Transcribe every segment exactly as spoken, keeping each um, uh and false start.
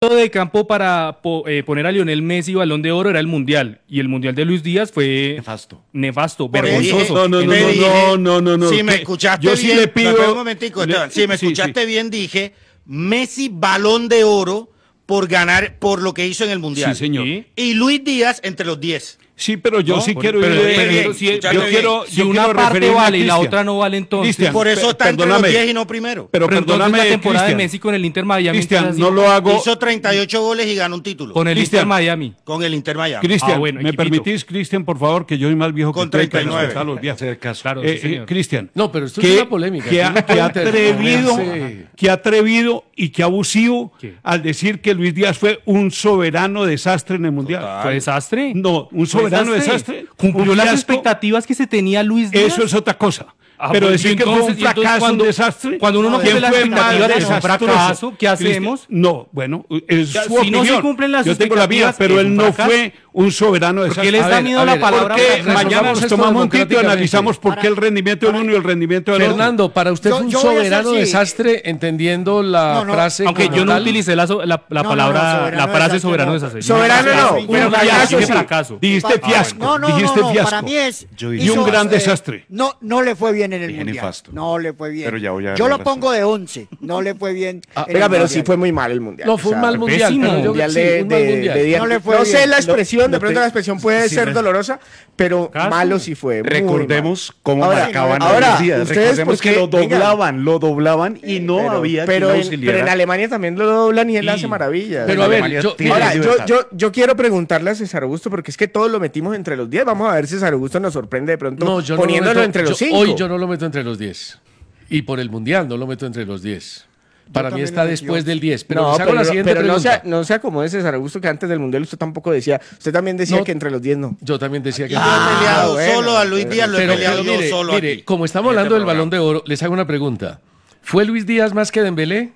mejor de campo para po, eh, poner a Lionel Messi Balón de Oro era el Mundial. Y el Mundial de Luis Díaz fue... Nefasto. Nefasto, Por vergonzoso. No, no, no, Me no, dije- no, no, no, no. Si me que- escuchaste yo bien, sí le pido... espera un momentico, le- Esteban. Si me sí, escuchaste sí. bien, dije Messi Balón de Oro por ganar, por lo que hizo en el Mundial. Sí, señor. Sí. Y Luis Díaz entre los diez. Sí, pero yo No, sí por- quiero Pero, ir de- pero, bien, si, yo escúchame bien. quiero, si yo una quiero parte referirme a vale y la Cristian. otra no vale, entonces... Cristian, Por eso pe- está entre los perdóname. diez y no primero. Pero, Pero entonces perdóname, la temporada Cristian. de Messi con el Inter Miami... Cristian, entonces, no lo hago... Hizo treinta y ocho goles y ganó un título. Con el Cristian. Inter Miami. Con el Inter Miami. Cristian, Ah, bueno, ¿me equipito. permitís, Cristian, por favor, que yo soy más viejo Con que tú, hay que treinta y nueve. respetar a los viejos. Hacer caso. Claro, Eh, sí, señor. eh, Cristian, No, pero esto que- es una polémica. Que, Aquí no ha- que puede atrevido, interponerse. que atrevido y que abusivo ¿Qué? al decir que Luis Díaz fue un soberano desastre en el Mundial. ¿Fue desastre? No, un ¿Fue soberano desastre. ¿Cumplió un las fiasco. expectativas que se tenía Luis Díaz? Eso es otra cosa. Ah, pero pues, decir y que fue un entonces- y entonces fracaso, cuando- un desastre. cuando uno no ¿quién cumple las fue expectativas más de un desastroso? fracaso, ¿qué Cristian, hacemos? No, bueno, es Ya, su si no se opinión. cumplen las Yo tengo la mía, expectativas, pero es él un no fracaso. fue un soberano Porque desastre. él está A ver, midiendo a la ver, palabra... Porque resolvamos mañana nos esto tomamos un tinto y democráticamente. analizamos por qué el rendimiento del uno y el rendimiento del otro. Fernando, para usted Yo- es un yo voy a hacer soberano sí. desastre entendiendo la No, no, frase Aunque como yo no tal. utilicé la, so- la, la No, no, palabra, no, soberano la frase desastre, soberano no. desastre. Soberano no, Un pero fracaso, fracaso un sí. fracaso. Dijiste Ah, fiasco, No, no, dijiste no, no, fiasco. para mí es... Yo- Y un gran eh, desastre. no, no le fue bien en el Dije Mundial. nefasto. No le fue bien. Pero ya voy a Yo darle lo razón. pongo de once. No le fue bien. Ah, en Oiga, el pero Mundial. sí fue muy mal el mundial. No, fue O un sea, mal mundial. pésimo. pero yo- mundial sí, de, un mal de- mundial. de Díaz. No le fue No bien. sé la expresión, de no pronto te- la expresión puede sí, ser re- dolorosa, pero ¿Caso? malo sí fue. muy Recordemos cómo Ahora, marcaban ahora, los días. ustedes Recordemos porque- que lo venga. doblaban, lo doblaban y no pero, había pero quien en, auxiliara. pero en Alemania también lo doblan y él Y- hace maravillas. Pero En a ver, Alemania yo- tiene Ahora, yo, libertad. yo, yo quiero preguntarle a César Augusto, porque es que todos lo metimos entre los diez. Vamos a ver si César Augusto nos sorprende de pronto No, yo no lo poniéndolo meto- entre los yo- cinco. Hoy yo no lo meto entre los diez. Y por el mundial no lo meto entre los diez. Para mí también está lo metí después once. del diez. Pero no, les hago pero, la siguiente pero no, pregunta. se, no se acomode César Augusto, que antes del mundial usted tampoco decía. Usted también decía No. que entre los diez no. Yo también decía que... Yo he Ah, peleado bueno, solo a Luis Díaz, lo he pero, peleado pero yo mire, solo mire, aquí. como estamos en hablando este del Balón programa. de Oro, les hago una pregunta. ¿Fue Luis Díaz más que Dembélé?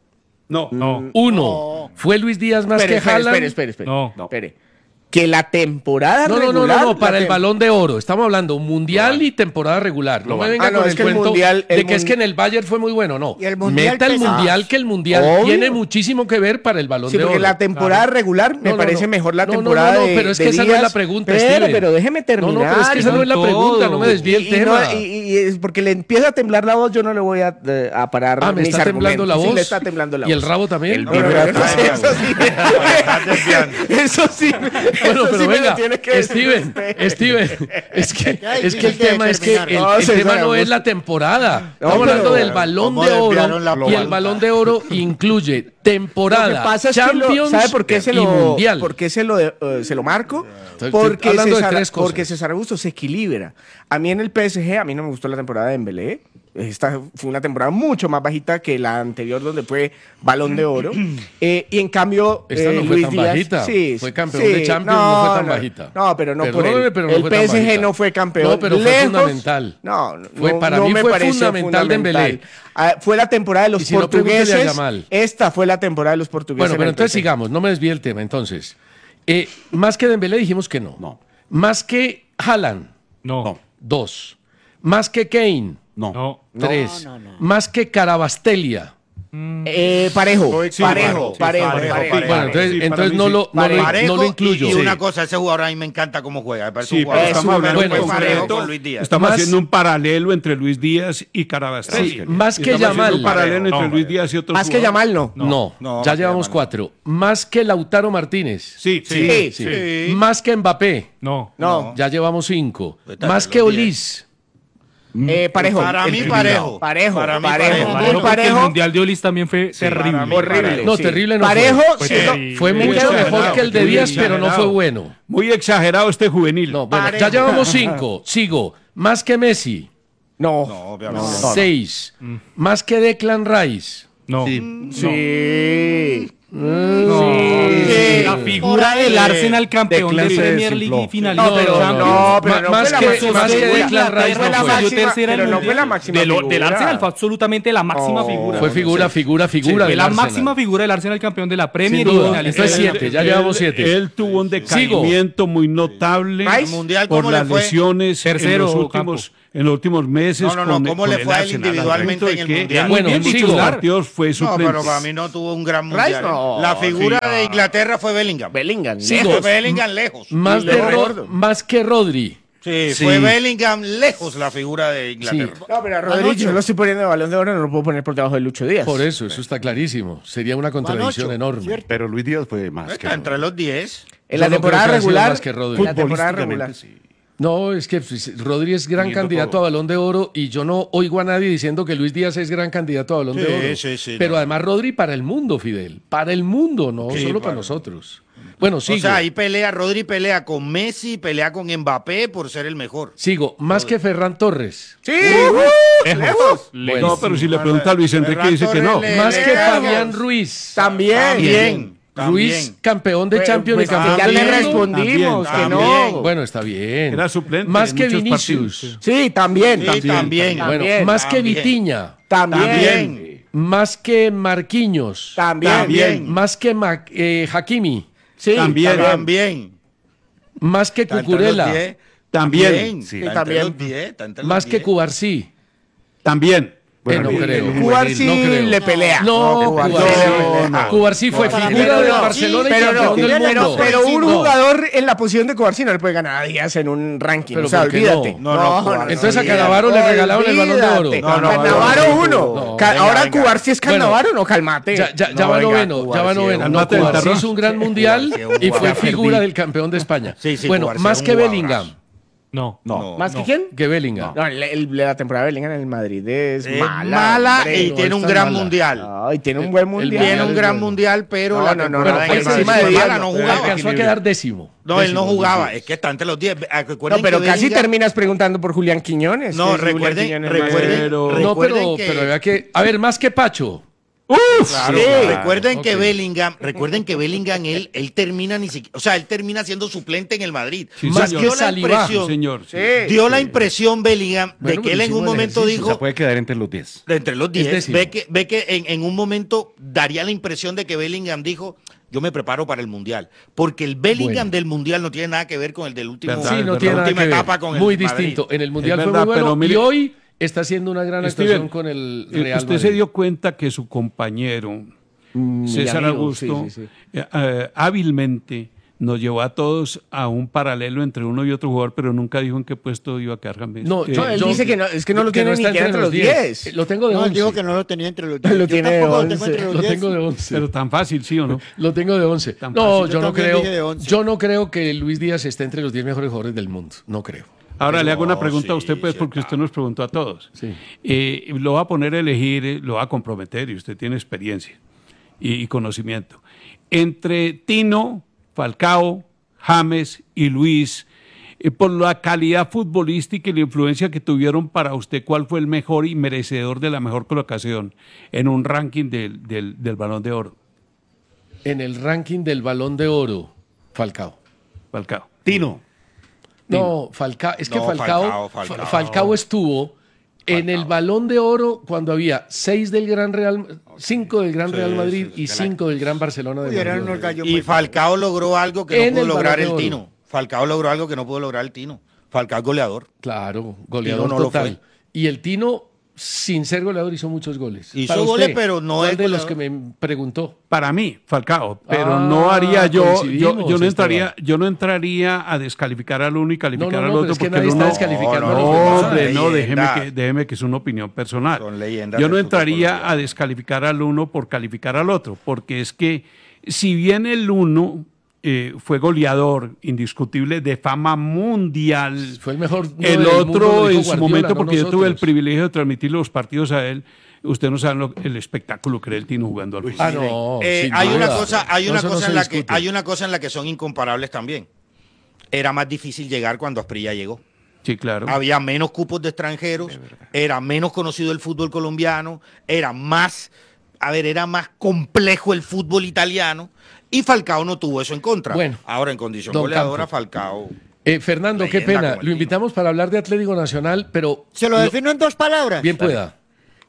No, No, Uno. No. ¿Fue Luis Díaz más Espere, que espere, Haaland? espere, espere, espere. no. Espere. Que la temporada No, no, no, regular... no, no, para la el tem- Balón de Oro. Estamos hablando mundial y temporada regular. No me venga Ah, no, con es el que el cuento mundial- el de que es mun- que en el Bayern fue muy bueno. No. Y el mundial Meta el pesa mundial más. que el mundial Obvio. tiene muchísimo que ver para el Balón Sí, de porque Oro. la temporada regular me No, no, parece no. mejor la No, no, temporada no, no, de pero es que de esa no es la Díaz. pregunta, Pero, Steven. pero déjeme No, terminar. no, pero es que esa no es la todo. pregunta, no me desvíe el Y- y tema. no- y- y es porque le empieza a temblar la voz, yo no le voy a, eh, a parar Ah, me mis está temblando la argumentos. voz. Sí, le está temblando la ¿Y voz. el rabo también? El No, no, no, vibra- eso sí, eso sí. Eso sí. Bueno, eso pero sí me lo venga, tiene que decir Steven, usted. Steven, es que, Ya es que el difícil de tema es que el, determinar. No, el César tema no es Augusto. la temporada. No, Estamos pero- hablando del Balón ¿Cómo de desviaron la Oro y el global? Balón de Oro incluye Lo que temporada, pasa es que lo- Champions ¿sabe por qué se y lo, Mundial. por qué se lo, eh, se lo marco? Estoy- Porque estoy hablando de César, tres cosas. porque César Augusto se equilibra. A mí en el P S G, a mí no me gustó la temporada de Dembélé. Esta fue una temporada mucho más bajita que la anterior donde fue Balón de Oro. Eh, y en cambio, Esta eh, no fue Luis tan Díaz, bajita. sí, Fue campeón sí, de Champions, no, fue tan bajita. No, pero no por Perdóneme, él. pero no el fue tan P S G bajita. no fue campeón. No, pero fue Lejos, fundamental. No, no, Fue- para no mí me fue pareció fundamental Dembélé. Ah, fue la temporada de los Y si no, pregúntele a portugueses. Yamal. Esta fue la temporada de los portugueses. Bueno, en pero el entonces P S G. sigamos, no me desvíe el tema. Entonces, eh, más que Dembélé dijimos que no. No. Más que Haaland, No, No. dos. Más que Kane, No. no. tres. no, no. Más que Carabastelia. Eh, parejo, Sí, parejo, parejo, parejo, parejo, parejo. parejo. Bueno, entonces, Sí, para entonces mí no, sí. lo, no, lo, Parejo no lo incluyo. Y, y Sí. una cosa, ese jugador a mí me encanta cómo juega. Me parece Sí, un jugador pero estamos hablando bueno, de muy un parejo concreto. con Luis Díaz. Estamos Más- haciendo un paralelo entre Luis Díaz y Carabastel. Sí, más que Estamos haciendo Yamal. un paralelo entre No, Luis Díaz y otros Más que jugadores. Yamal, no. No, No, ya más que llevamos Yamal. cuatro. Más que Lautaro Martínez. Sí, sí. Sí, Sí. Sí. Más que Mbappé. No. No. Ya llevamos cinco. Está Más entre que los diez. Olis. Eh, parejo. Para El mí primero. parejo. Parejo, Para mí parejo. parejo. Muy Parejo, porque el parejo. Mundial de Olis también fue terrible. para mí Horrible. No, sí. terrible no Parejo, fue. sí, Fue no, terrible. Fue me mucho quedo- mejor que el de muy Díaz, pero no fue exagerado. bueno. Muy exagerado este juvenil. No, bueno, Parejo. ya llevamos cinco. Sigo. Más que Messi. No. No, obviamente. Seis. Más que Declan Rice. No. Sí. Sí. Sí. La Por figura ahí. del Arsenal campeón de Declan se Premier League y desinfló. finalista No, pero de no, Champions. pero Ma- no más fue la que- máxima más que figura. Declan Rice Fue no la fue. máxima, tercera en pero el no fue la Mundial. máxima De lo- figura. Del Arsenal fue absolutamente la máxima Oh. figura. Fue figura, figura, figura. Fue del la Arsenal. máxima figura del Arsenal campeón de la Premier Sin y duda. finalista Entonces de- siete, ya Él- llevamos siete. Él tuvo un decaimiento muy notable Rice, ¿Mundial por cómo le las fue? lesiones Tercero, en los Campo. últimos en los últimos meses. No, no, no, con- ¿cómo con le el fue a él Arsenal, al individualmente punto en de el que Mundial? en Bueno, muchos sigo. partidos fue No, suplente. pero para mí no tuvo un gran Rice mundial. no. La figura Sí. de Inglaterra fue Bellingham. Bellingham. Sí. Lejos, Dos. Bellingham lejos. Más, Y de luego Ro- gordo. más que Rodri. Sí, Sí. fue Bellingham lejos la figura de Inglaterra. No, pero a Rodri yo lo estoy poniendo de Balón de Oro, no lo puedo poner por debajo de Lucho Díaz. Por eso, eso está clarísimo. Sería una contradicción Ocho, enorme. ¿cierto? Pero Luis Díaz fue más que Está entre los diez. En Yo la no temporada creo que haya sido regular, más que Rodri. en la temporada futbolísticamente, regular. sí. No, es que pues, Rodri es gran Teniendo candidato todo. a Balón de Oro y yo no oigo a nadie diciendo que Luis Díaz es gran candidato a Balón Sí, de Oro. sí, sí, Pero no. además Rodri para el mundo, Fidel. Para el mundo, no Sí, solo para para- nosotros. Bueno, sigo. O sea, ahí pelea, Rodri pelea con Messi, pelea con Mbappé por ser el mejor. Sigo. Más que Ferran Torres. Sí, uh, lejos. Bueno, No, pero si le pregunta a Luis Enrique, Ferran dice que Torres no. le- más que lejos. Fabián Ruiz. También. También. Ruiz, También. campeón de Pues- Champions pues y campeón ya del le mundo. respondimos También, que no. también. Bueno, está bien. Era suplente Más en que muchos Vinicius. partidos. Sí, también. Sí, también. también. Bueno, También, más que también. Vitiña. También. También. Más que Marquinhos. También. También. Más que Ma- eh, Hakimi. Sí, También. También. Más que Está entre los Cucurella. diez. También. También. Sí. Está También. entre los diez, está entre los Más que diez. Cubarsí. También. Eh, no el- creo. el- Cubarsí No creo. le pelea. No, Cubarsí Cubarsí. le pelea. Cubarsí fue No, para figura mí no, del no. Barcelona y Pero no, campeón del pero, mundo. pero un No. jugador en la posición de Cubarsí no le puede ganar a Díaz en un ranking. Pero o sea, ¿por qué olvídate. no? No, no, Cubarsí. Entonces a Cannavaro le regalaron el Balón de Oro. Olvídate. No, no, Cannavaro no, uno. no, Ca- venga, Ahora venga. Cubars es Cannavaro, no, calmate. Ya, ya, ya No, va venga, noveno, ya Cubarsí va es noveno. un No, mate del Cubarsí terror. hizo un gran mundial Cubarsí es un y fue jugador. figura del campeón de España. Sí, sí, Bueno, Cubarsí más es un que jugadorazo. Bellingham. No. No. ¿Más que quién? Que Bellingham. No, el- el- la temporada de Bellingham en el Madrid es Es mala. mala hombre. y no, tiene un es gran tan mala. mundial. Ay, tiene un buen mundial. Tiene un es gran bueno. mundial, pero No, la no, no, temporada no, en por el Madrid encima de fue Díaz, mala, no, no pero jugaba. Alcanzó a quedar décimo. No, él no Décimo, jugaba. décimo. Es que está entre los diez. No, Recuerden pero que casi Bellingham- terminas preguntando por Julián Quiñones. No, que es Julián recuerden, Quiñones recuerden, Pero- No, pero, recuerden que, pero había que. A ver, más que Pacho. claro, Sí. recuerden Ok. que Bellingham, recuerden que Bellingham él, él termina ni siquiera, o sea, él termina siendo suplente en el Madrid. Sí, Más señor. que dio la Saliba. impresión, Sí, señor. sí. Sí. dio la impresión Bellingham de Bueno, que pero él en hicimos un el momento ejercicio. O sea, dijo, puede quedar entre los diez. de entre los diez, décimo. ve que, ve que en, en un momento daría la impresión de que Bellingham dijo, yo me preparo para el Mundial. Porque el Bellingham Bueno. del Mundial no tiene nada que ver con el del último, Verdad, Sí, es no verdad. tiene la nada última que ver. etapa con el Muy Madrid. distinto. En el Mundial Es fue verdad, muy bueno pero mire- y hoy está haciendo una gran actuación Steven, con el eh, Real usted Madrid. se dio cuenta que su compañero, Mm, César mi amigo, Augusto, sí, sí, sí. eh, eh, hábilmente nos llevó a todos a un paralelo entre uno y otro jugador, pero nunca dijo en qué puesto iba a quedar James. No, Eh, yo, No, él yo- dice que no- es que no lo tiene ni está siquiera entre los diez. Eh, Lo tengo de No, él dijo once. que no lo tenía entre los diez. Lo Yo tiene de tampoco lo tengo once. entre los Lo diez. tengo de once. pero tan fácil, ¿sí o no? Lo tengo de once. Tan No, fácil. yo Yo no también creo. dije de once. Yo no creo que Luis Díaz esté entre los diez mejores jugadores del mundo. No creo. Ahora le hago una No, pregunta a sí, usted, pues, sí, porque usted nos preguntó a todos. Sí. Eh, lo va a poner a elegir, eh, lo va a comprometer y usted tiene experiencia y, y conocimiento. Entre Tino, Falcao, James y Luis, eh, por la calidad futbolística y la influencia que tuvieron para usted, ¿cuál fue el mejor y merecedor de la mejor colocación en un ranking del, del, del Balón de Oro? En el ranking del Balón de Oro, Falcao. Falcao. Tino. No, Falcao, es que No, Falcao, Falcao, Fa- Falcao. Falcao estuvo en el Balón de Oro cuando había seis del Gran Real, cinco del Gran Sí, Real Madrid sí, sí, y de la- cinco del Gran Barcelona de Uy, eran Guardiola. unos gallos Y muy- Falcao logró algo que En no el pudo lograr Balón el de Oro. Tino. Falcao logró algo que no pudo lograr el Tino. Falcao es goleador. Claro, goleador Tino no lo total. fue. Y el Tino, sin ser goleador, hizo muchos goles. Hizo Para goles, usted, pero no ¿cuál es de los goleador? que me preguntó? Para mí, Falcao, pero Ah, no haría yo, yo, coincidimos, yo no entraría, Esteban. yo no entraría a descalificar al uno y calificar No, no, no, al pero otro es que porque nadie el está uno, descalificando no, a los demás. hombre, no, Son déjeme leyendas. que, déjeme que es una opinión personal. Son leyendas Yo del no fútbol entraría colombiano. a descalificar al uno por calificar al otro, porque es que si bien el uno eh, fue goleador indiscutible de fama mundial, Fue el mejor. no el del otro mundo, lo dijo en su Guardiola, momento, no porque yo tuve el nosotros. privilegio de transmitir los partidos a él, usted no sabe lo- el espectáculo que era el Tino jugando al fútbol. Ah, no. Eh, sin hay duda. una cosa, hay No, una eso no cosa se en la que discute. hay una cosa en la que son incomparables también. Era más difícil llegar cuando Asprilla llegó. Sí, claro. Había menos cupos de extranjeros, era menos conocido el fútbol colombiano, era más, a ver, era más complejo el fútbol italiano y Falcao no tuvo eso en contra. Bueno, ahora en condición don goleadora Campo. Falcao. Eh, Fernando, qué Leyenda pena. como el Lo Tino. invitamos para hablar de Atlético Nacional, pero. Se lo defino en dos palabras. Bien pueda.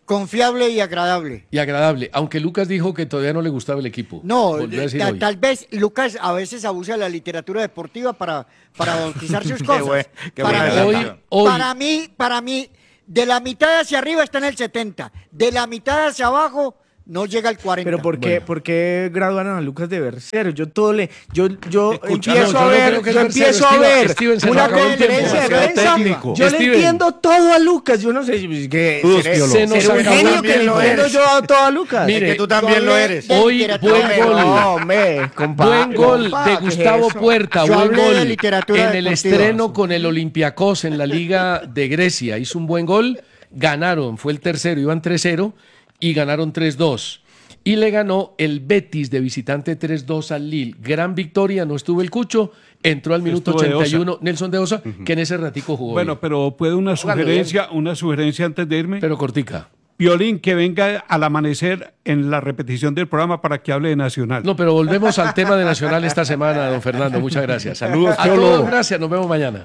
confiable y agradable. Y agradable, aunque Lucas dijo que todavía no le gustaba el equipo. No, Volvió a decir ta- hoy. tal vez Lucas a veces abusa de la literatura deportiva para, para bautizar sus cosas. buen- qué para, buena mí, Hoy- hoy- para mí, para mí, de la mitad hacia arriba está en el setenta, de la mitad hacia abajo no llega al cuarenta. Pero ¿por qué, ¿por qué graduaron a Lucas de versero? Yo todo le, yo, yo Escucha, empiezo no, a yo no ver, creo que yo es versero, empiezo a Steven, ver Steven, se nos una acabó el tiempo. conferencia de Demasiado prensa. técnico. Yo le Steven. entiendo todo a Lucas. Yo no sé si que Todos, seré, Piolo. Se nos seré un acabó genio el que tiempo. lo entiendo yo a todo a Lucas. Mire, Es que tú también lo eres. de Hoy, literatura buen deportiva. gol. No, hombre, compa, Buen gol compa, de ¿qué es Gustavo eso? Puerta, Yo buen hablé de gol literatura en el deportiva. estreno con el Olympiacos en la Liga de Grecia. Hizo un buen gol, ganaron, fue el tercero, iban tres cero y ganaron tres dos. Y le ganó el Betis de visitante tres dos al Lille. Gran victoria, no estuvo el Cucho, entró al minuto Estuvo de ochenta y Osa. uno Nelson de Osa, que en ese ratico jugó Bueno, bien, pero puede una Jugando sugerencia, una sugerencia antes de irme. pero cortica. Piolín, que venga al amanecer en la repetición del programa para que hable de Nacional. No, pero volvemos al tema de Nacional esta semana, don Fernando. Muchas gracias. Saludos, A Piolo. todos, gracias. Nos vemos mañana.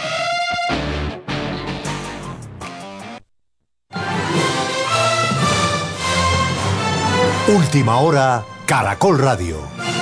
Última hora, Caracol Radio.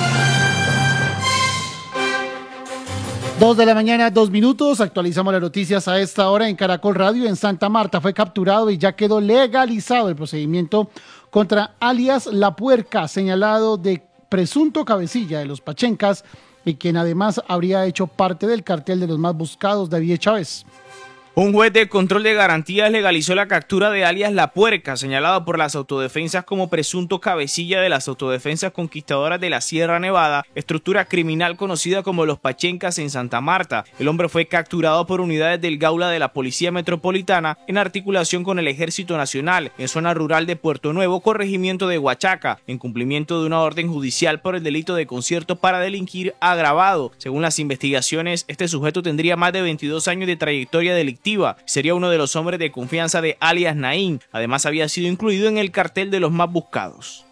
Dos de la mañana, dos minutos. Actualizamos las noticias a esta hora en Caracol Radio. En Santa Marta fue capturado y ya quedó legalizado el procedimiento contra alias La Puerca, señalado de presunto cabecilla de los Pachencas y quien además habría hecho parte del cartel de los más buscados, David Chávez. Un juez de control de garantías legalizó la captura de alias La Puerca, señalado por las autodefensas como presunto cabecilla de las autodefensas conquistadoras de la Sierra Nevada, estructura criminal conocida como los Pachencas en Santa Marta. El hombre fue capturado por unidades del Gaula de la Policía Metropolitana en articulación con el Ejército Nacional en zona rural de Puerto Nuevo, corregimiento de Huachaca, en cumplimiento de una orden judicial por el delito de concierto para delinquir agravado. Según las investigaciones, este sujeto tendría más de veintidós años de trayectoria delictiva. Sería uno de los hombres de confianza de alias Naín. Además, había sido incluido en el cartel de los más buscados.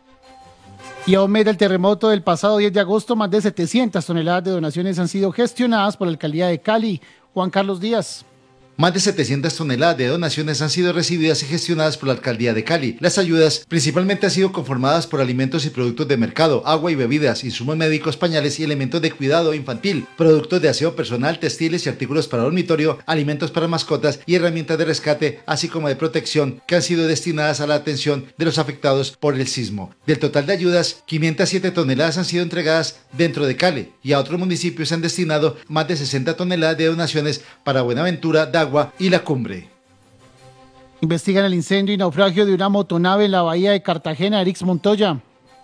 Y a un mes del terremoto del pasado diez de agosto, más de setecientas toneladas de donaciones han sido gestionadas por la alcaldía de Cali. Juan Carlos Díaz. Más de setecientas toneladas de donaciones han sido recibidas y gestionadas por la Alcaldía de Cali. Las ayudas principalmente han sido conformadas por alimentos y productos de mercado, agua y bebidas, insumos médicos, pañales y elementos de cuidado infantil, productos de aseo personal, textiles y artículos para dormitorio, alimentos para mascotas y herramientas de rescate, así como de protección, que han sido destinadas a la atención de los afectados por el sismo. Del total de ayudas, quinientas siete toneladas han sido entregadas dentro de Cali y a otros municipios se han destinado más de sesenta toneladas de donaciones para Buenaventura, Dagua y La Cumbre. Investigan el incendio y naufragio de una motonave en la bahía de Cartagena. Erix Montoya.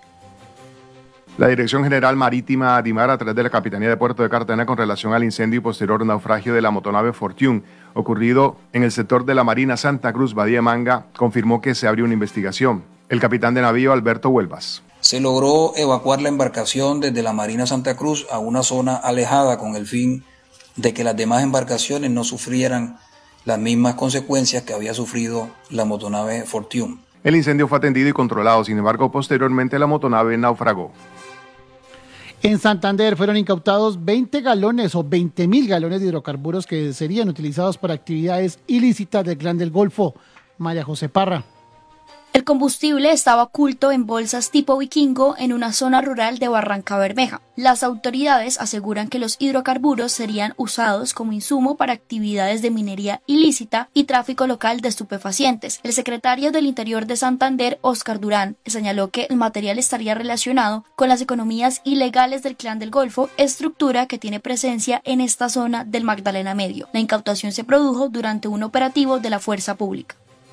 La Dirección General Marítima DIMAR, a través de la Capitanía de Puerto de Cartagena, con relación al incendio y posterior naufragio de la motonave Fortune, ocurrido en el sector de la Marina Santa Cruz, Bahía de Manga, confirmó que se abrió una investigación. El capitán de navío, Alberto Huelvas. Se logró evacuar la embarcación desde la Marina Santa Cruz a una zona alejada con el fin de que las demás embarcaciones no sufrieran las mismas consecuencias que había sufrido la motonave Fortune. El incendio fue atendido y controlado, sin embargo, posteriormente la motonave naufragó. En Santander fueron incautados veinte galones o veinte mil galones de hidrocarburos que serían utilizados para actividades ilícitas del Clan del Golfo. María José Parra. El combustible estaba oculto en bolsas tipo vikingo en una zona rural de Barranca Bermeja. Las autoridades aseguran que los hidrocarburos serían usados como insumo para actividades de minería ilícita y tráfico local de estupefacientes. El secretario del Interior de Santander, Óscar Durán, señaló que el material estaría relacionado con las economías ilegales del Clan del Golfo, estructura que tiene presencia en esta zona del Magdalena Medio. La incautación se produjo durante un operativo de la Fuerza Pública.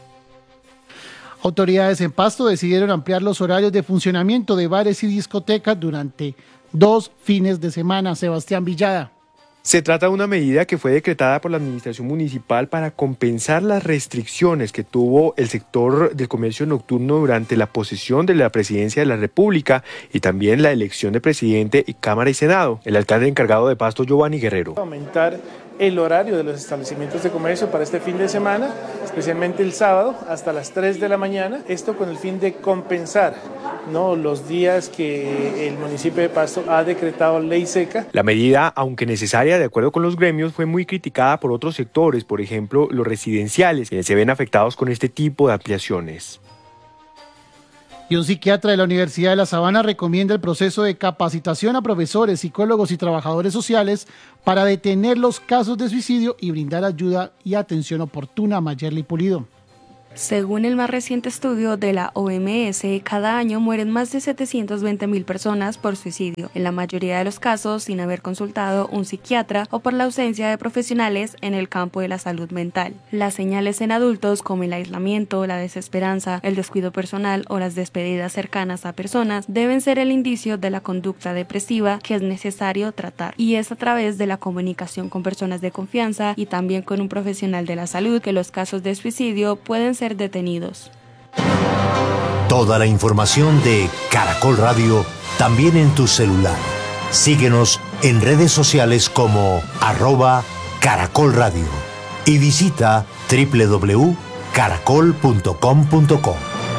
Autoridades en Pasto decidieron ampliar los horarios de funcionamiento de bares y discotecas durante dos fines de semana. Sebastián Villada. Se trata de una medida que fue decretada por la administración municipal para compensar las restricciones que tuvo el sector del comercio nocturno durante la posesión de la presidencia de la República y también la elección de presidente y Cámara y Senado. El alcalde encargado de Pasto, Giovanni Guerrero. Aumentar el horario de los establecimientos de comercio para este fin de semana, especialmente el sábado hasta las tres de la mañana, esto con el fin de compensar, ¿no?, los días que el municipio de Pasto ha decretado ley seca. La medida, aunque necesaria de acuerdo con los gremios, fue muy criticada por otros sectores, por ejemplo los residenciales, que se ven afectados con este tipo de ampliaciones. Y un psiquiatra de la Universidad de La Sabana recomienda el proceso de capacitación a profesores, psicólogos y trabajadores sociales para detener los casos de suicidio y brindar ayuda y atención oportuna. Mayerly Pulido. Según el más reciente estudio de la O M S, cada año mueren más de setecientas veinte mil personas por suicidio, en la mayoría de los casos sin haber consultado un psiquiatra o por la ausencia de profesionales en el campo de la salud mental. Las señales en adultos como el aislamiento, la desesperanza, el descuido personal o las despedidas cercanas a personas deben ser el indicio de la conducta depresiva que es necesario tratar, y es a través de la comunicación con personas de confianza y también con un profesional de la salud que los casos de suicidio pueden ser detenidos. Toda la información de Caracol Radio también en tu celular. Síguenos en redes sociales como arroba Caracol Radio y visita doble u doble u doble u punto caracol punto com punto co.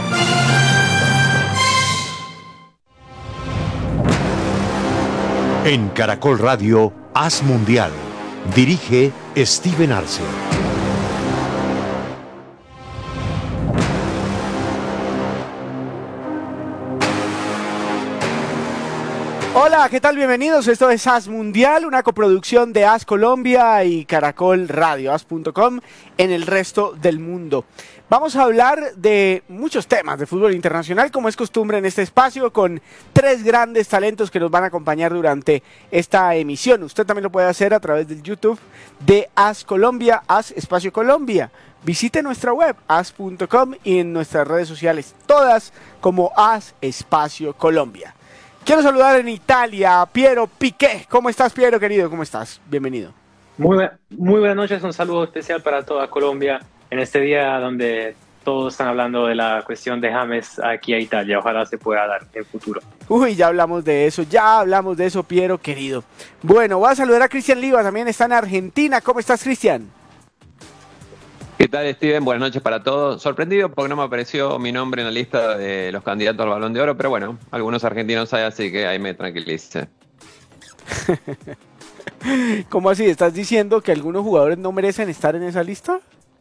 En Caracol Radio, Haz Mundial. Dirige Steven Arce. Hola, ¿qué tal? Bienvenidos. Esto es Haz Mundial, una coproducción de Haz Colombia y Caracol Radio, haz punto com en el resto del mundo. Vamos a hablar de muchos temas de fútbol internacional, como es costumbre en este espacio, con tres grandes talentos que nos van a acompañar durante esta emisión. Usted también lo puede hacer a través del YouTube de Haz Colombia, Haz Espacio Colombia. Visite nuestra web, haz punto com, y en nuestras redes sociales, todas como Haz Espacio Colombia. Quiero saludar en Italia a Piero Piqué. ¿Cómo estás, Piero, querido? ¿Cómo estás? Bienvenido. Muy, muy buenas noches, un saludo especial para toda Colombia en este día donde todos están hablando de la cuestión de James aquí a Italia. Ojalá se pueda dar en el futuro. Uy, ya hablamos de eso, ya hablamos de eso, Piero, querido. Bueno, voy a saludar a Cristian Liva, también está en Argentina. ¿Cómo estás, Cristian? ¿Qué tal, Steven? Buenas noches para todos. Sorprendido porque no me apareció mi nombre en la lista de los candidatos al Balón de Oro, pero bueno, algunos argentinos hay, así que ahí me tranquilicé. ¿Cómo así? ¿Estás diciendo que algunos jugadores no merecen estar en esa lista?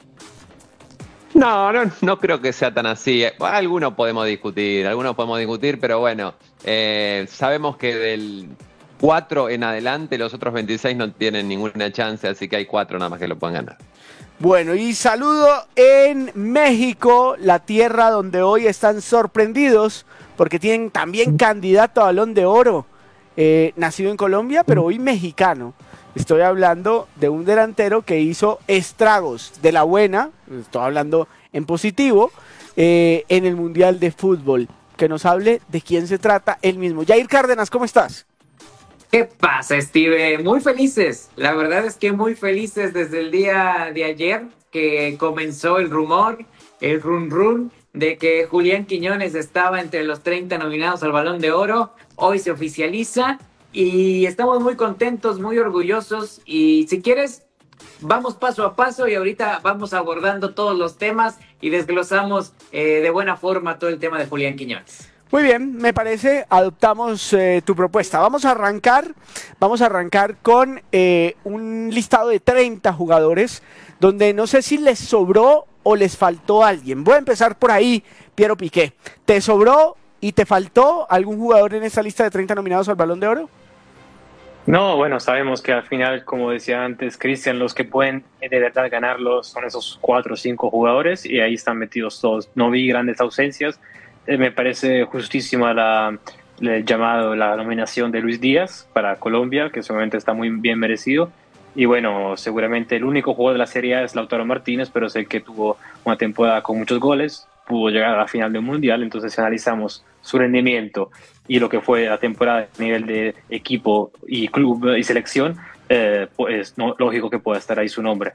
No, no, no creo que sea tan así. Algunos podemos discutir, algunos podemos discutir, pero bueno, eh, sabemos que del cuatro en adelante los otros veintiséis no tienen ninguna chance, así que hay cuatro nada más que lo puedan ganar. Bueno, y saludo en México, la tierra donde hoy están sorprendidos porque tienen también candidato a Balón de Oro, eh, nacido en Colombia, pero hoy mexicano. Estoy hablando de un delantero que hizo estragos de la buena, estoy hablando en positivo, eh, en el Mundial de Fútbol. Que nos hable de quién se trata él mismo. Jair Cárdenas, ¿cómo estás? ¿Qué pasa, Steve? Muy felices. La verdad es que muy felices desde el día de ayer que comenzó el rumor, el run run, de que Julián Quiñones estaba entre los treinta nominados al Balón de Oro. Hoy se oficializa y estamos muy contentos, muy orgullosos. Y si quieres, vamos paso a paso y ahorita vamos abordando todos los temas y desglosamos eh, de buena forma todo el tema de Julián Quiñones. Muy bien, me parece, adoptamos eh, tu propuesta. Vamos a arrancar, vamos a arrancar con eh, un listado de treinta jugadores, donde no sé si les sobró o les faltó alguien. Voy a empezar por ahí, Piero Piqué. ¿Te sobró y te faltó algún jugador en esta lista de treinta nominados al Balón de Oro? No, bueno, sabemos que al final, como decía antes Cristian, los que pueden de verdad ganarlo son esos cuatro o cinco jugadores y ahí están metidos todos. No vi grandes ausencias. Eh, me parece justísima la, el llamado, la nominación de Luis Díaz para Colombia, que seguramente está muy bien merecido. Y bueno, seguramente el único jugador de la Serie A es Lautaro Martínez, pero sé que tuvo una temporada con muchos goles, pudo llegar a la final del Mundial, entonces si analizamos su rendimiento y lo que fue la temporada a nivel de equipo y club y selección, eh, pues no, lógico que pueda estar ahí su nombre.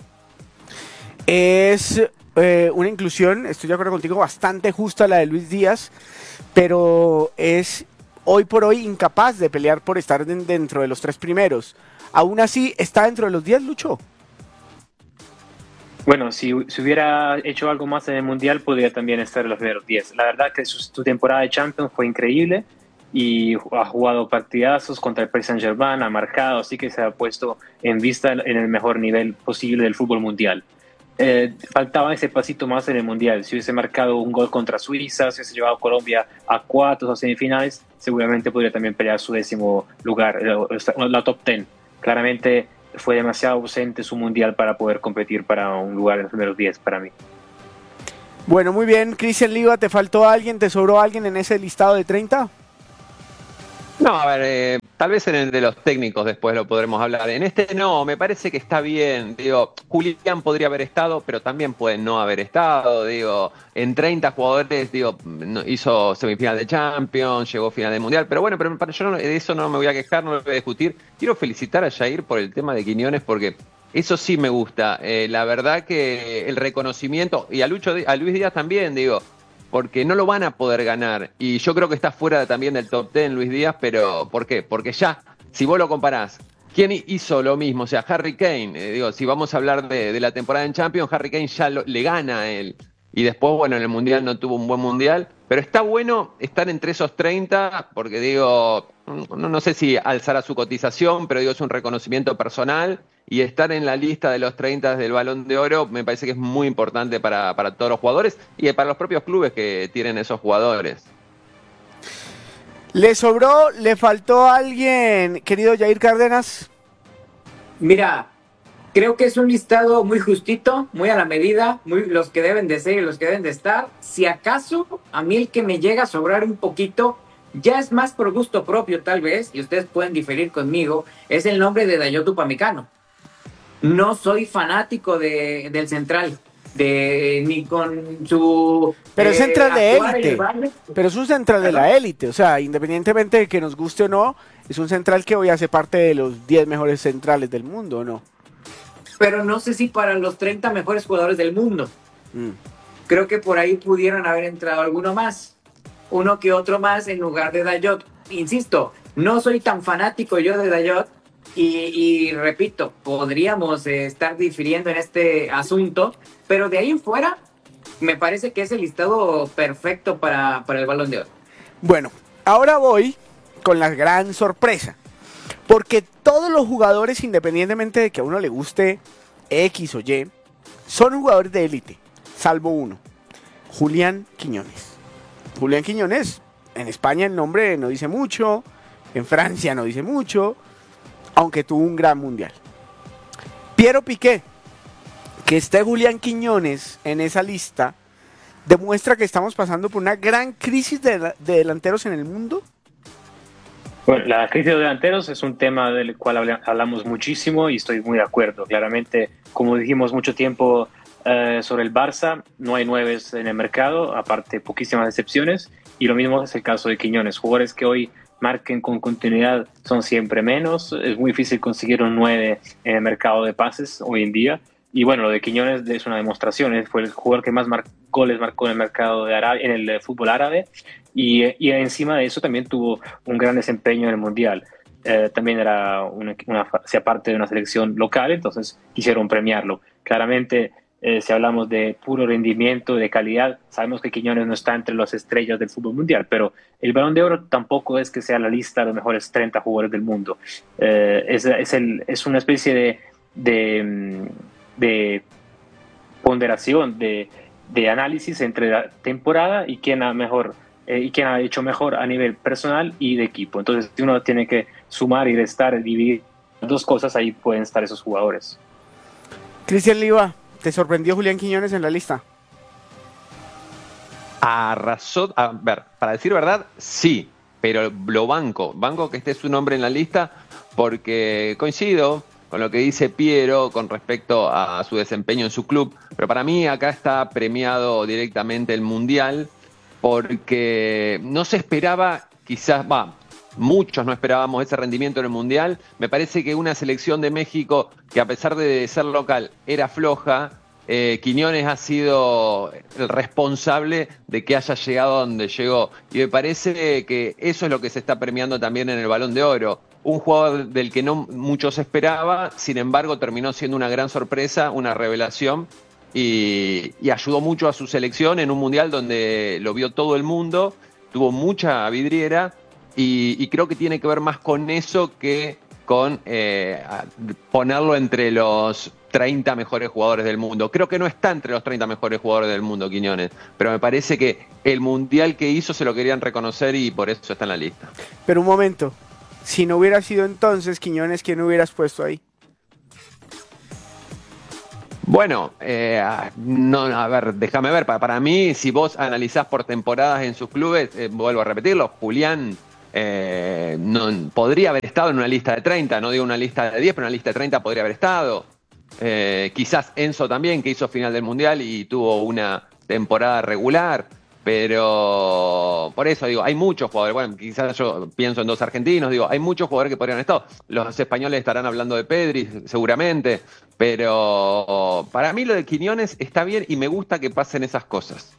Es eh, una inclusión, estoy de acuerdo contigo, bastante justa la de Luis Díaz, pero es hoy por hoy incapaz de pelear por estar de, dentro de los tres primeros. Aún así, ¿está dentro de los diez, Lucho? Bueno, si, si hubiera hecho algo más en el Mundial, podría también estar en los primeros diez. La verdad que su, su temporada de Champions fue increíble y ha jugado partidazos contra el Paris Saint-Germain, ha marcado, así que se ha puesto en vista en el mejor nivel posible del fútbol mundial. Eh, faltaba ese pasito más en el Mundial. Si hubiese marcado un gol contra Suiza, si hubiese llevado a Colombia a cuartos o semifinales, seguramente podría también pelear su décimo lugar, la, la top ten. Claramente fue demasiado ausente su Mundial para poder competir para un lugar en los primeros diez para mí. Bueno, muy bien. Cristian Liva, ¿te faltó alguien, te sobró alguien en ese listado de treinta? No, a ver, eh, tal vez en el de los técnicos después lo podremos hablar. En este no, me parece que está bien. Digo, Julián podría haber estado, pero también puede no haber estado. Digo, en treinta jugadores, digo, no, hizo semifinal de Champions, llegó a final de Mundial. Pero bueno, pero para yo no, de eso no me voy a quejar, no lo voy a discutir. Quiero felicitar a Jair por el tema de Quiñones porque eso sí me gusta. Eh, la verdad que el reconocimiento, y a, Lucho, a Luis Díaz también, digo, porque no lo van a poder ganar. Y yo creo que está fuera también del top diez Luis Díaz, pero ¿por qué? Porque ya, si vos lo comparás, ¿quién hizo lo mismo? O sea, Harry Kane, eh, digo, si vamos a hablar de, de la temporada en Champions, Harry Kane ya lo, le gana a él. Y después, bueno, en el Mundial no tuvo un buen Mundial, pero está bueno estar entre esos treinta, porque digo, no, no sé si alzará su cotización, pero digo, es un reconocimiento personal, y estar en la lista de los treinta del Balón de Oro me parece que es muy importante para, para todos los jugadores y para los propios clubes que tienen esos jugadores. ¿Le sobró, le faltó a alguien, querido Jair Cárdenas? Mira, creo que es un listado muy justito, muy a la medida, muy los que deben de ser y los que deben de estar. Si acaso, a mí el que me llega a sobrar un poquito, ya es más por gusto propio tal vez, y ustedes pueden diferir conmigo, es el nombre de Dayot Upamecano. No soy fanático de, del central, de ni con su... Pero es eh, central de actuar en el élite, Bayern. pero es un central de la élite, o sea, independientemente de que nos guste o no, es un central que hoy hace parte de los diez mejores centrales del mundo, ¿o no? Pero no sé si para los treinta mejores jugadores del mundo. Mm. Creo que por ahí pudieron haber entrado alguno más, uno que otro más en lugar de Dayot. Insisto, no soy tan fanático yo de Dayot, y, y repito, podríamos eh, estar difiriendo en este asunto, pero de ahí en fuera me parece que es el listado perfecto para, para el Balón de Oro. Bueno, ahora voy con la gran sorpresa, porque todos los jugadores, independientemente de que a uno le guste X o Y, son jugadores de élite, salvo uno, Julián Quiñones. Julián Quiñones, en España el nombre no dice mucho, en Francia no dice mucho, aunque tuvo un gran mundial. Piero Piqué, que esté Julián Quiñones en esa lista, demuestra que estamos pasando por una gran crisis de, de delanteros en el mundo. Bueno, la crisis de delanteros es un tema del cual hablamos muchísimo y estoy muy de acuerdo. Claramente, como dijimos mucho tiempo eh, sobre el Barça, no hay nueves en el mercado, aparte poquísimas excepciones, y lo mismo es el caso de Quiñones. Jugadores que hoy marquen con continuidad son siempre menos, es muy difícil conseguir un nueve en el mercado de pases hoy en día, y bueno, lo de Quiñones es una demostración, fue el jugador que más mar goles marcó en el mercado de Arabia, en el fútbol árabe, y, y encima de eso también tuvo un gran desempeño en el Mundial. Eh, también era una, una, hacía parte de una selección local, entonces quisieron premiarlo. Claramente, eh, si hablamos de puro rendimiento, de calidad, sabemos que Quiñones no está entre las estrellas del fútbol mundial, pero el Balón de Oro tampoco es que sea la lista de los mejores treinta jugadores del mundo. Eh, es, es, el, es una especie de, de, de ponderación, de, de análisis entre la temporada y quién ha mejor eh, y quién ha hecho mejor a nivel personal y de equipo. Entonces, si uno tiene que sumar y restar, dividir dos cosas, ahí pueden estar esos jugadores. Cristian Liva, ¿te sorprendió Julián Quiñones en la lista? Arrasó, a ver, para decir verdad, sí, pero lo banco, banco que esté su nombre en la lista porque coincido con lo que dice Piero con respecto a su desempeño en su club, pero para mí acá está premiado directamente el Mundial porque no se esperaba, quizás, va, muchos no esperábamos ese rendimiento en el Mundial. Me parece que una selección de México que a pesar de ser local era floja, eh, Quiñones ha sido el responsable de que haya llegado a donde llegó. Y me parece que eso es lo que se está premiando también en el Balón de Oro. Un jugador del que no mucho se esperaba, sin embargo terminó siendo una gran sorpresa, una revelación, y, y ayudó mucho a su selección en un mundial donde lo vio todo el mundo, tuvo mucha vidriera, y, y creo que tiene que ver más con eso que con eh, ponerlo entre los treinta mejores jugadores del mundo. Creo que no está entre los treinta mejores jugadores del mundo, Quiñones, pero me parece que el mundial que hizo se lo querían reconocer y por eso está en la lista. Pero un momento, si no hubiera sido entonces Quiñones, ¿quién hubieras puesto ahí? Bueno, eh, no, a ver, déjame ver, para, para mí, si vos analizás por temporadas en sus clubes, eh, vuelvo a repetirlo, Julián eh, no, podría haber estado en una lista de treinta, no digo una lista de diez, pero una lista de treinta podría haber estado. Eh, quizás Enzo también, que hizo final del Mundial y tuvo una temporada regular, pero por eso digo, hay muchos jugadores, bueno, quizás yo pienso en dos argentinos, digo, hay muchos jugadores que podrían haber estado. Los españoles estarán hablando de Pedri, seguramente, pero para mí lo de Quiñones está bien y me gusta que pasen esas cosas.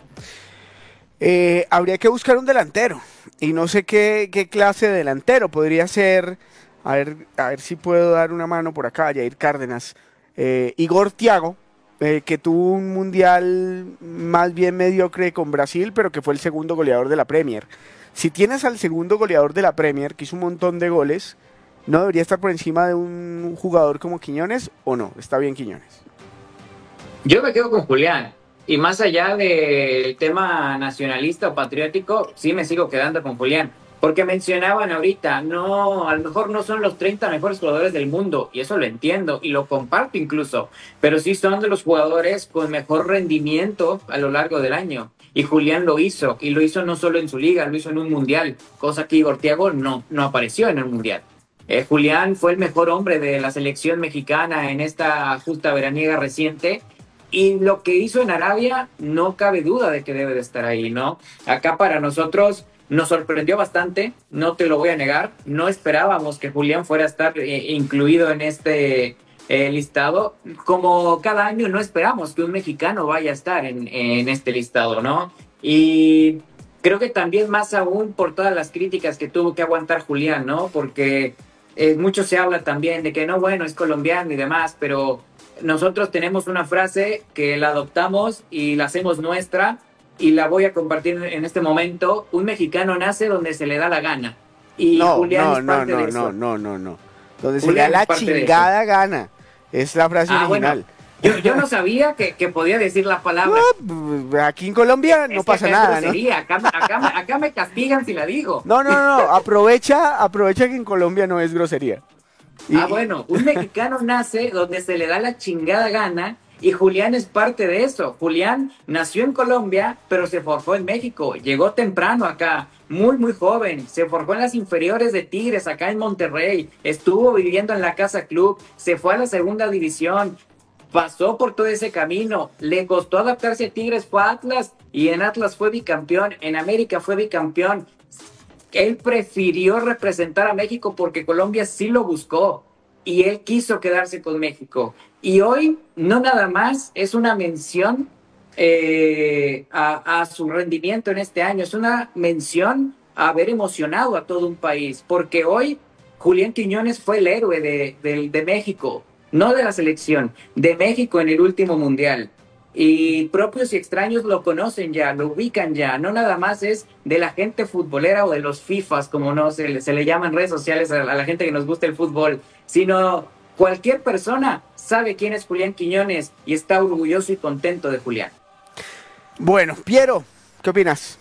Eh, habría que buscar un delantero, y no sé qué, qué clase de delantero, podría ser, a ver, a ver si puedo dar una mano por acá, Jair Cárdenas, eh, Igor Thiago, Eh, que tuvo un mundial más bien mediocre con Brasil, pero que fue el segundo goleador de la Premier. Si tienes al segundo goleador de la Premier, que hizo un montón de goles, ¿no debería estar por encima de un jugador como Quiñones o no? Está bien Quiñones. Yo me quedo con Julián. Y más allá del tema nacionalista o patriótico, sí me sigo quedando con Julián. Porque mencionaban ahorita, no, a lo mejor no son los treinta mejores jugadores del mundo, y eso lo entiendo, y lo comparto incluso, pero sí son de los jugadores con mejor rendimiento a lo largo del año. Y Julián lo hizo, y lo hizo no solo en su liga, lo hizo en un mundial, cosa que Igor Thiago no, no apareció en el mundial. Eh, Julián fue el mejor hombre de la selección mexicana en esta justa veraniega reciente, y lo que hizo en Arabia, no cabe duda de que debe de estar ahí, ¿no? Acá para nosotros nos sorprendió bastante, no te lo voy a negar, no esperábamos que Julián fuera a estar eh, incluido en este eh, listado, como cada año no esperamos que un mexicano vaya a estar en, en este listado, ¿no? Y creo que también más aún por todas las críticas que tuvo que aguantar Julián, ¿no? Porque eh, mucho se habla también de que no, bueno, es colombiano y demás, pero nosotros tenemos una frase que la adoptamos y la hacemos nuestra, y la voy a compartir en este momento. Un mexicano nace donde se le da la gana. Y no, Julián no, es no, parte no, de no, eso. no, no, no. Donde se Julián le da es la parte de chingada gana. Es la frase Ah, original. Bueno, yo, yo no sabía que, que podía decir la palabra. No, aquí en Colombia no Es pasa que acá nada, es ¿no? grosería. Acá, acá, acá me castigan si la digo. No, no, no, aprovecha, aprovecha que en Colombia no es grosería. Y... Ah, bueno, un mexicano nace donde se le da la chingada gana. Y Julián es parte de eso. Julián nació en Colombia, pero se forjó en México. Llegó temprano acá, muy, muy joven. Se forjó en las inferiores de Tigres, acá en Monterrey. Estuvo viviendo en la Casa Club. Se fue a la segunda división. Pasó por todo ese camino. Le costó adaptarse a Tigres, fue a Atlas. Y en Atlas fue bicampeón. En América fue bicampeón. Él prefirió representar a México porque Colombia sí lo buscó. Y él quiso quedarse con México. Y hoy, no nada más, es una mención eh, a, a su rendimiento en este año. Es una mención a haber emocionado a todo un país. Porque hoy, Julián Quiñones fue el héroe de, de, de México. No de la selección, de México en el último mundial. Y propios y extraños lo conocen ya, lo ubican ya. No nada más es de la gente futbolera o de los FIFAs, como no se, se le llama en redes sociales a, a la gente que nos gusta el fútbol, sino cualquier persona sabe quién es Julián Quiñones y está orgulloso y contento de Julián. Bueno, Piero, ¿qué opinas?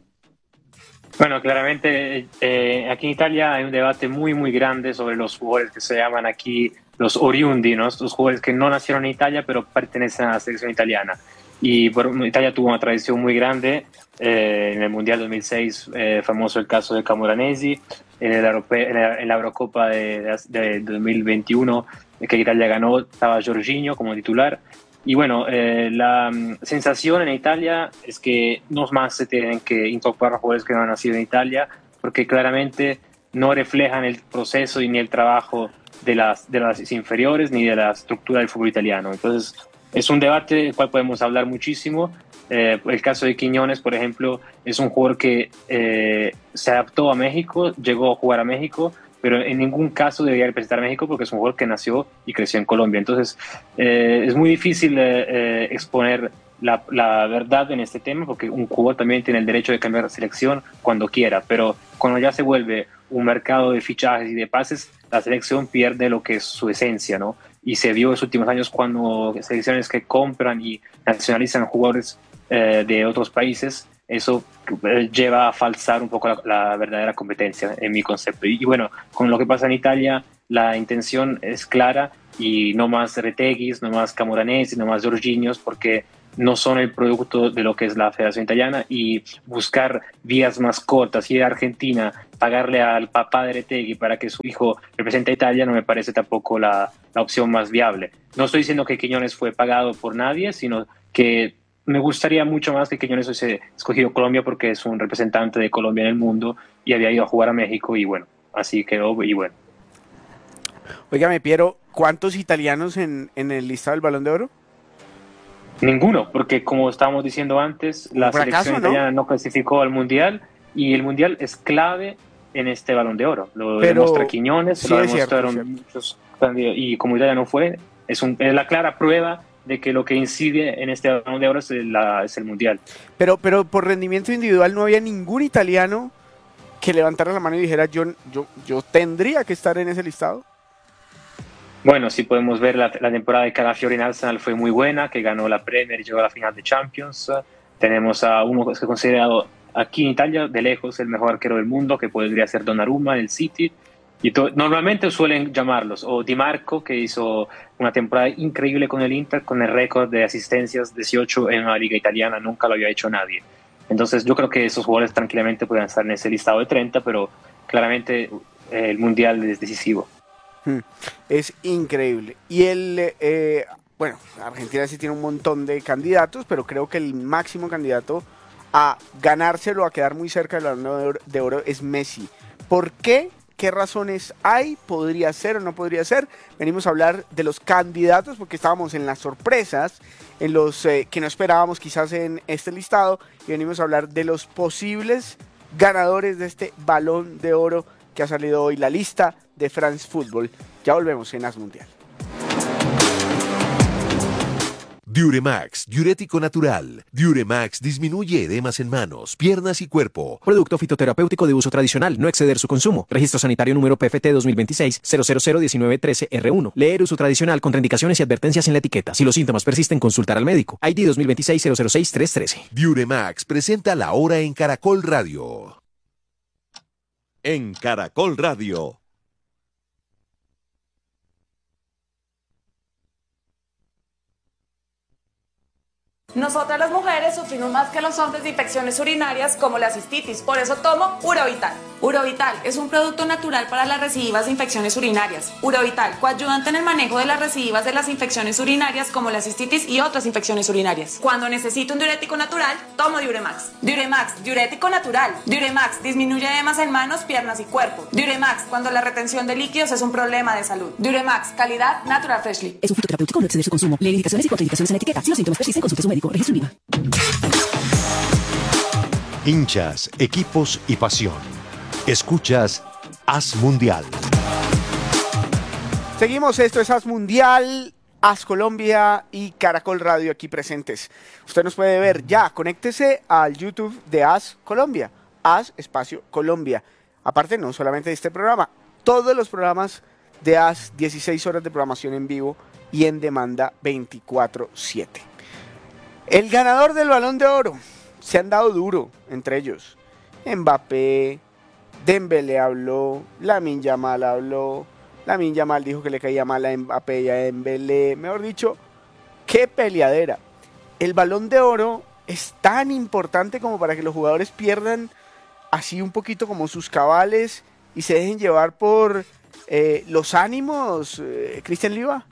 Bueno, claramente eh, aquí en Italia hay un debate muy, muy grande sobre los jugadores que se llaman aquí los oriundi, ¿no? Los jugadores que no nacieron en Italia pero pertenecen a la selección italiana. Y bueno, Italia tuvo una tradición muy grande. Eh, en el Mundial dos mil seis, eh, famoso el caso de Camoranesi. En, el Europe- en, la, en la Eurocopa de, de, de dos mil veintiuno, que Italia ganó, estaba Jorginho como titular. Y bueno, eh, la um, sensación en Italia es que no más se tienen que incorporar jugadores que no han nacido en Italia, porque claramente no reflejan el proceso ni el trabajo de las, de las inferiores ni de la estructura del fútbol italiano. Entonces, es un debate del cual podemos hablar muchísimo. Eh, el caso de Quiñones, por ejemplo, es un jugador que eh, se adaptó a México, llegó a jugar a México, pero en ningún caso debería representar a México porque es un jugador que nació y creció en Colombia. Entonces, eh, es muy difícil eh, eh, exponer la, la verdad en este tema porque un jugador también tiene el derecho de cambiar de selección cuando quiera, pero cuando ya se vuelve un mercado de fichajes y de pases, la selección pierde lo que es su esencia, ¿no? Y se vio en los últimos años cuando selecciones que compran y nacionalizan jugadores eh, de otros países, eso eh, lleva a falsar un poco la, la verdadera competencia, en mi concepto. Y, y bueno, con lo que pasa en Italia, la intención es clara y no más Reteguis, no más Camoranesi, no más Jorginhos, porque no son el producto de lo que es la Federación Italiana, y buscar vías más cortas, ir a Argentina, pagarle al papá de Retegui para que su hijo represente a Italia, no me parece tampoco la, la opción más viable. No estoy diciendo que Quiñones fue pagado por nadie, sino que me gustaría mucho más que Quiñones hubiese escogido Colombia porque es un representante de Colombia en el mundo y había ido a jugar a México y bueno, así quedó y bueno. Óigame, Piero, ¿cuántos italianos en, en el listado del Balón de Oro? Ninguno, porque como estábamos diciendo antes, la fracaso, selección ¿no? italiana no clasificó al Mundial y el Mundial es clave en este Balón de Oro. Lo Pero demuestra Quiñones, sí lo es cierto, demostraron es cierto. muchos candidatos, y como Italia no fue, es, un, es la clara prueba de que lo que incide en este Balón de Oro es, la, es el Mundial. Pero, pero por rendimiento individual no había ningún italiano que levantara la mano y dijera yo, yo, yo tendría que estar en ese listado. Bueno, sí podemos ver la, la temporada de Calafiori en Arsenal fue muy buena, que ganó la Premier y llegó a la final de Champions. Tenemos a uno que es considerado aquí en Italia de lejos el mejor arquero del mundo, que podría ser Donnarumma en el City. Y to- normalmente suelen llamarlos, o Di Marco, que hizo una temporada increíble con el Inter, con el récord de asistencias dieciocho en la liga italiana, nunca lo había hecho nadie. Entonces yo creo que esos jugadores tranquilamente pueden estar en ese listado de treinta, pero claramente eh, el Mundial es decisivo. Hmm, Es increíble. Y el, eh, bueno, Argentina sí tiene un montón de candidatos, pero creo que el máximo candidato a ganárselo, a quedar muy cerca del Balón de Oro, de oro es Messi. ¿Por qué? ¿Qué razones hay? ¿Podría ser o no podría ser? Venimos a hablar de los candidatos porque estábamos en las sorpresas, en los eh, que no esperábamos quizás en este listado, y venimos a hablar de los posibles ganadores de este Balón de Oro que ha salido hoy, la lista de France Football. Ya volvemos en As Mundial. Diuremax, diurético natural. Diuremax disminuye edemas en manos, piernas y cuerpo. Producto fitoterapéutico de uso tradicional, no exceder su consumo. Registro sanitario número P F T dos mil veintiséis cero cero cero diecinueve trece R uno. Leer uso tradicional, contraindicaciones y advertencias en la etiqueta. Si los síntomas persisten, consultar al médico. I D dos mil veintiséis cero cero seis tres trece. Diuremax presenta la hora en Caracol Radio. En Caracol Radio. Nosotras las mujeres sufrimos más que los hombres de infecciones urinarias como la cistitis, por eso tomo Urovital. Urovital es un producto natural para las recidivas de infecciones urinarias. Urovital, coayudante en el manejo de las recidivas de las infecciones urinarias como la cistitis y otras infecciones urinarias. Cuando necesito un diurético natural, tomo Diuremax. Diuremax, diurético natural. Diuremax disminuye edemas en manos, piernas y cuerpo. Diuremax, cuando la retención de líquidos es un problema de salud. Diuremax, calidad Natural Freshly. Es un fitoterapéutico, no exceder su consumo. Lee indicaciones y contraindicaciones en la etiqueta. Si los síntomas persisten, consulte a su médico. Registro IVA. Hinchas, equipos y pasión. Escuchas As Mundial. Seguimos, esto es As Mundial, As Colombia y Caracol Radio aquí presentes. Usted nos puede ver ya, conéctese al YouTube de As Colombia, As Espacio Colombia. Aparte, no solamente de este programa, todos los programas de As, dieciséis horas de programación en vivo y en demanda veinticuatro siete. El ganador del Balón de Oro, se han dado duro entre ellos. Mbappé, Dembélé habló, Lamine Yamal habló, Lamine Yamal dijo que le caía mal a Mbappé y a Dembélé. Mejor dicho, qué peleadera. El Balón de Oro es tan importante como para que los jugadores pierdan así un poquito como sus cabales y se dejen llevar por eh, los ánimos, eh, Cristian Liva.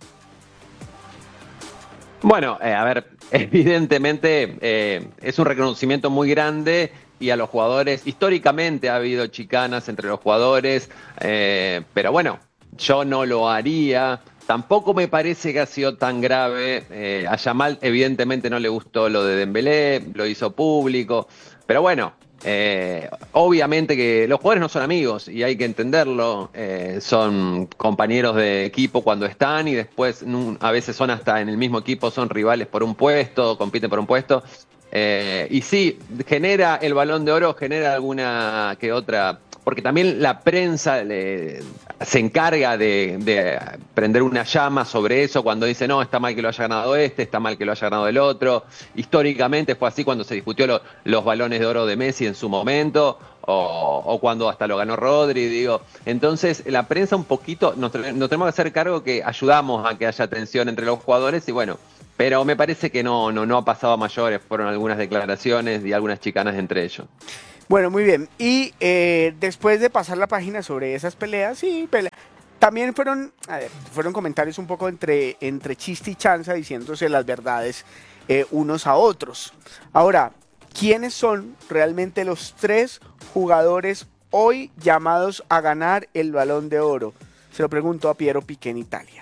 Bueno, eh, a ver, evidentemente eh, es un reconocimiento muy grande y a los jugadores, históricamente ha habido chicanas entre los jugadores, eh, pero bueno, yo no lo haría tampoco me parece que ha sido tan grave. Eh, a Yamal evidentemente no le gustó lo de Dembélé, lo hizo público, pero bueno, eh, obviamente que los jugadores no son amigos y hay que entenderlo. Eh, son compañeros de equipo cuando están y después a veces son hasta en el mismo equipo, son rivales por un puesto, compiten por un puesto. Eh, y sí, genera el Balón de Oro, genera alguna que otra, porque también la prensa le, se encarga de, de prender una llama sobre eso cuando dice no, está mal que lo haya ganado este, está mal que lo haya ganado el otro. Históricamente fue así cuando se discutió lo, los Balones de Oro de Messi en su momento, o, o cuando hasta lo ganó Rodri, digo. Entonces la prensa un poquito, nos, nos tenemos que hacer cargo que ayudamos a que haya tensión entre los jugadores y bueno, pero me parece que no, no, no ha pasado a mayores, fueron algunas declaraciones y algunas chicanas entre ellos. Bueno, muy bien. Y eh, después de pasar la página sobre esas peleas, sí, pelea, también fueron, a ver, fueron comentarios un poco entre, entre chiste y chanza, diciéndose las verdades eh, unos a otros. Ahora, ¿quiénes son realmente los tres jugadores hoy llamados a ganar el Balón de Oro? Se lo pregunto a Piero Piqué en Italia.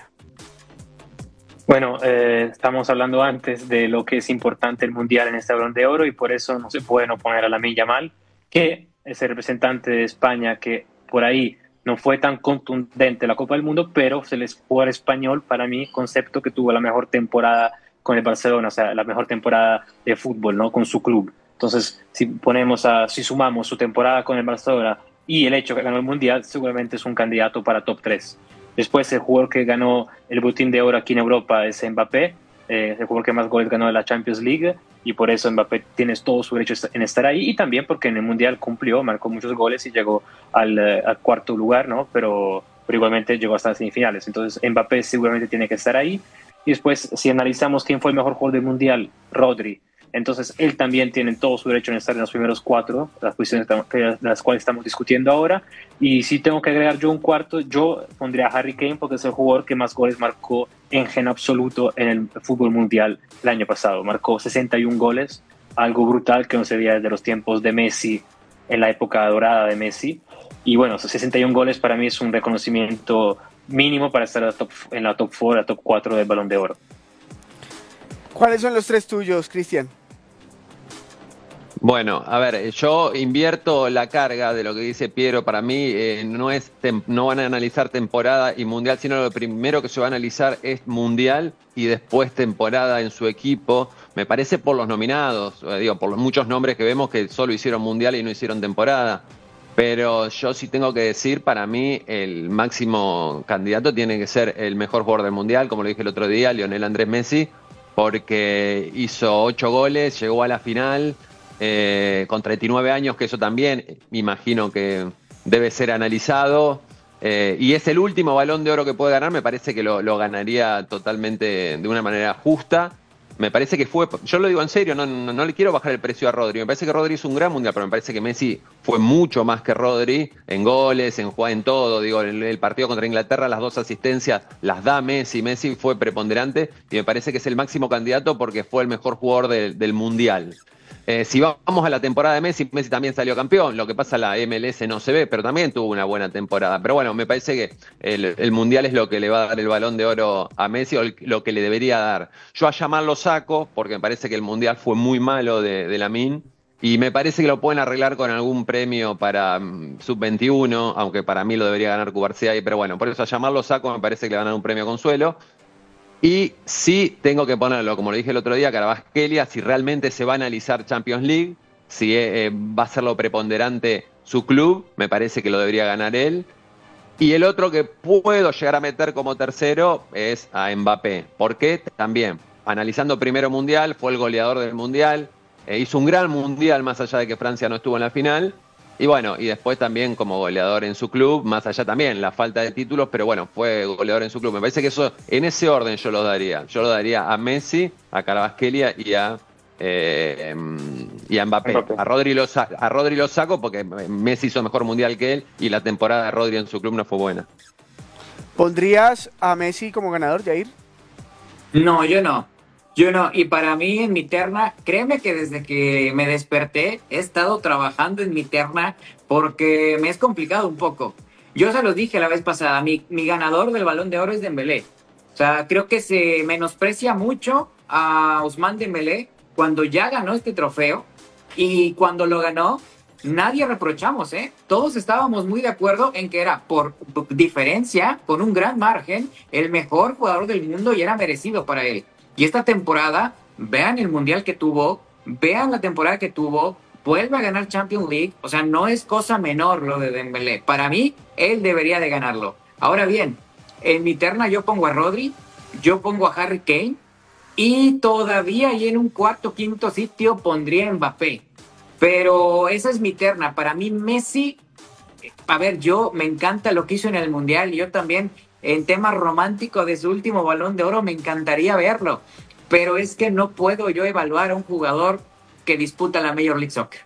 Bueno, eh, estamos hablando antes de lo que es importante el Mundial en este Balón de Oro y por eso no se puede no poner a Lamine Yamal, que es el representante de España, que por ahí no fue tan contundente en la Copa del Mundo, pero es el jugador español, para mí, concepto que tuvo la mejor temporada con el Barcelona, o sea, la mejor temporada de fútbol, ¿no? Con su club. Entonces, si ponemos a, si sumamos su temporada con el Barcelona y el hecho que ganó el Mundial, seguramente es un candidato para top tres. Después, el jugador que ganó el Botín de Oro aquí en Europa es Mbappé, eh, el jugador que más goles ganó de la Champions League, y por eso Mbappé tiene todo su derecho en estar ahí, y también porque en el Mundial cumplió, marcó muchos goles y llegó al, al cuarto lugar, ¿no? Pero, pero igualmente llegó hasta las semifinales. Entonces, Mbappé seguramente tiene que estar ahí. Y después, si analizamos quién fue el mejor jugador del Mundial, Rodri. Entonces, él también tiene todo su derecho en estar en los primeros cuatro, las posiciones de las cuales estamos discutiendo ahora. Y si tengo que agregar yo un cuarto, yo pondría a Harry Kane porque es el jugador que más goles marcó en gen absoluto en el fútbol mundial el año pasado. Marcó sesenta y un goles, algo brutal que no se veía desde los tiempos de Messi, en la época dorada de Messi. Y bueno, sesenta y un goles para mí es un reconocimiento mínimo para estar en la top, en la top cuatro, la top cuatro del Balón de Oro. ¿Cuáles son los tres tuyos, Cristian? Bueno, a ver, yo invierto la carga de lo que dice Piero. Para mí eh, no es tem- no van a analizar temporada y mundial, sino lo primero que se va a analizar es mundial y después temporada en su equipo. Me parece por los nominados, eh, digo, por los muchos nombres que vemos que solo hicieron mundial y no hicieron temporada. Pero yo sí tengo que decir, para mí el máximo candidato tiene que ser el mejor jugador del mundial, como lo dije el otro día, Lionel Andrés Messi, porque hizo ocho goles, llegó a la final. Eh, con treinta y nueve años, que eso también me imagino que debe ser analizado, eh, y es el último Balón de Oro que puede ganar. Me parece que lo, lo ganaría totalmente de una manera justa. Me parece que fue, yo lo digo en serio, no, no, no le quiero bajar el precio a Rodri, me parece que Rodri hizo un gran mundial, pero me parece que Messi fue mucho más que Rodri en goles, en jugar, en todo. Digo, el, el partido contra Inglaterra, las dos asistencias las da Messi, Messi fue preponderante y me parece que es el máximo candidato porque fue el mejor jugador de, del mundial. Eh, si vamos a la temporada de Messi, Messi también salió campeón. Lo que pasa, la M L S no se ve, pero también tuvo una buena temporada. Pero bueno, me parece que el, el Mundial es lo que le va a dar el Balón de Oro a Messi, o el, lo que le debería dar. Yo a Yamal lo saco, porque me parece que el Mundial fue muy malo de, de Lamine, y me parece que lo pueden arreglar con algún premio para um, sub veintiuno, aunque para mí lo debería ganar Cubarsí, pero bueno, por eso a Yamal lo saco, me parece que le van a dar un premio consuelo. Y sí tengo que ponerlo, como lo dije el otro día, Kvaratskhelia, si realmente se va a analizar Champions League, si eh, va a ser lo preponderante su club, me parece que lo debería ganar él. Y el otro que puedo llegar a meter como tercero es a Mbappé. ¿Por qué? También, analizando primero Mundial, fue el goleador del Mundial, eh, hizo un gran Mundial más allá de que Francia no estuvo en la final. Y bueno, y después también como goleador en su club, más allá también la falta de títulos, pero bueno, fue goleador en su club. Me parece que eso, en ese orden yo lo daría. Yo lo daría a Messi, a Kvaratskhelia y a, eh, y a Mbappé. Mbappé. A Rodri lo, a Rodri lo saco porque Messi hizo mejor mundial que él y la temporada de Rodri en su club no fue buena. ¿Pondrías a Messi como ganador, Jair? No, yo no. Yo no, y para mí en mi terna, créeme que desde que me desperté he estado trabajando en mi terna porque me es complicado un poco. Yo se los dije la vez pasada, mi, mi ganador del Balón de Oro es Dembélé, O sea, creo que se menosprecia mucho a Ousmane Dembélé cuando ya ganó este trofeo, y cuando lo ganó, nadie reprochamos, ¿eh? Todos estábamos muy de acuerdo en que era por diferencia, con un gran margen, el mejor jugador del mundo y era merecido para él. Y esta temporada, vean el mundial que tuvo, vean la temporada que tuvo, vuelve a ganar Champions League, o sea, no es cosa menor lo de Dembélé. Para mí, él debería de ganarlo. Ahora bien, en mi terna yo pongo a Rodri, yo pongo a Harry Kane, y todavía y en un cuarto, quinto sitio pondría a Mbappé. Pero esa es mi terna. Para mí Messi, a ver, yo me encanta lo que hizo en el Mundial, y yo también en tema romántico de su último Balón de Oro me encantaría verlo. Pero es que no puedo yo evaluar a un jugador que disputa la Major League Soccer.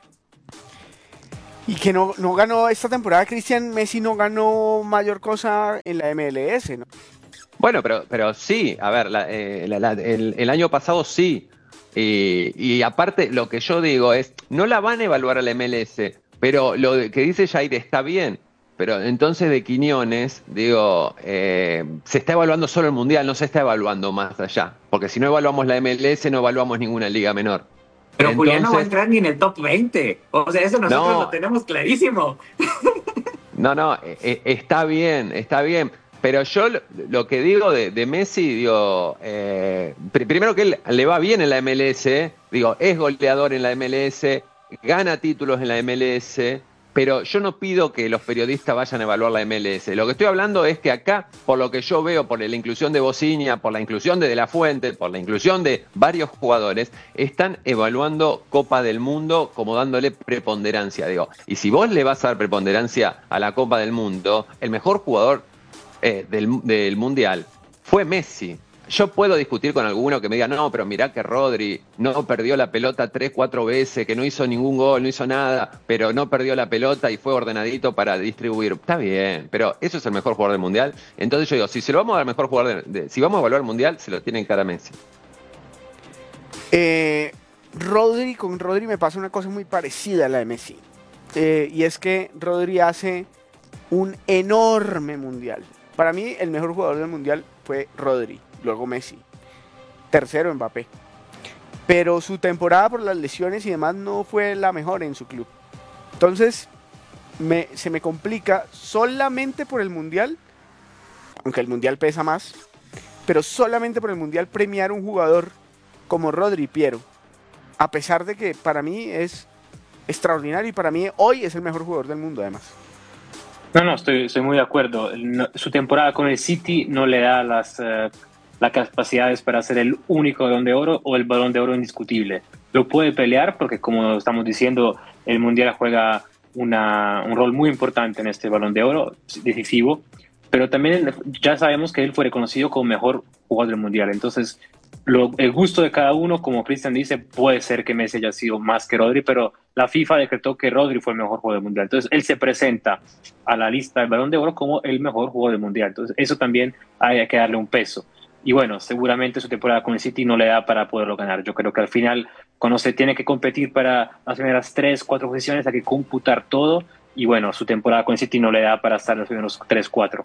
Y que no, no ganó esta temporada, Cristian, Messi no ganó mayor cosa en la M L S, ¿no? Bueno, pero, pero sí, a ver, la, eh, la, la, el, el año pasado sí. Y, y aparte, lo que yo digo es, no la van a evaluar a la M L S, pero lo que dice Jair está bien. Pero entonces de Quiñones, digo, eh, se está evaluando solo el Mundial, no se está evaluando más allá. Porque si no evaluamos la M L S, no evaluamos ninguna liga menor. Pero entonces, Julián no va a entrar ni en el top veinte. O sea, eso nosotros no, lo tenemos clarísimo. No, no, eh, está bien, está bien. Pero yo lo, lo que digo de, de Messi, digo, eh, pr primero que él le va bien en la M L S, digo, es goleador en la M L S, gana títulos en la M L S, pero yo no pido que los periodistas vayan a evaluar la M L S. Lo que estoy hablando es que acá, por lo que yo veo, por la inclusión de Bociña, por la inclusión de De La Fuente, por la inclusión de varios jugadores, están evaluando Copa del Mundo como dándole preponderancia, digo. Y si vos le vas a dar preponderancia a la Copa del Mundo, el mejor jugador Eh, del, del Mundial fue Messi. Yo puedo discutir con alguno que me diga, no, pero mirá que Rodri no perdió la pelota tres, cuatro veces, que no hizo ningún gol, no hizo nada, pero no perdió la pelota y fue ordenadito para distribuir. Está bien, pero ¿eso es el mejor jugador del Mundial? Entonces yo digo, si se lo vamos a dar mejor jugador, de, de, si vamos a evaluar el Mundial, se lo tienen que dar a Messi. Eh, Rodri, con Rodri me pasa una cosa muy parecida a la de Messi. Eh, y es que Rodri hace un enorme Mundial. Para mí, el mejor jugador del Mundial fue Rodri, luego Messi, tercero Mbappé. Pero su temporada por las lesiones y demás no fue la mejor en su club. Entonces, me, se me complica solamente por el Mundial, aunque el Mundial pesa más, pero solamente por el Mundial premiar un jugador como Rodri Piero, a pesar de que para mí es extraordinario y para mí hoy es el mejor jugador del mundo además. No, no, estoy, estoy muy de acuerdo. No, su temporada con el City no le da las, uh, las capacidades para ser el único Balón de Oro o el Balón de Oro indiscutible. Lo puede pelear porque, como estamos diciendo, el Mundial juega una, un rol muy importante en este Balón de Oro, decisivo, pero también ya sabemos que él fue reconocido como mejor jugador del Mundial. Entonces, lo, el gusto de cada uno, como Cristian dice, puede ser que Messi haya sido más que Rodri, pero la FIFA decretó que Rodri fue el mejor jugador del Mundial. Entonces, él se presenta a la lista del Balón de Oro como el mejor jugador del Mundial. Entonces, eso también hay que darle un peso. Y bueno, seguramente su temporada con el City no le da para poderlo ganar. Yo creo que al final, cuando se tiene que competir para las primeras tres, cuatro posiciones, hay que computar todo. Y bueno, su temporada con el City no le da para estar en los primeros tres, cuatro.